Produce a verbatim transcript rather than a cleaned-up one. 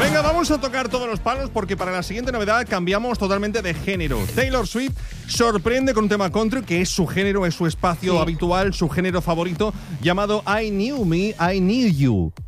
Venga, vamos a tocar todos los palos porque para la siguiente novedad cambiamos totalmente de género. Taylor Swift sorprende con un tema country que es su género, es su espacio Sí. habitual, su género favorito, llamado I Knew Me, I Knew You.